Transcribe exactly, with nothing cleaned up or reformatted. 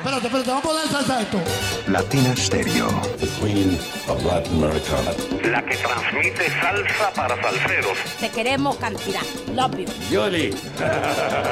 Espérate, espérate, vamos a poner salsa a esto. Latina Stereo. The Queen of Latin America. La que transmite salsa para salseros. Te queremos cantidad. Love you. Yoli.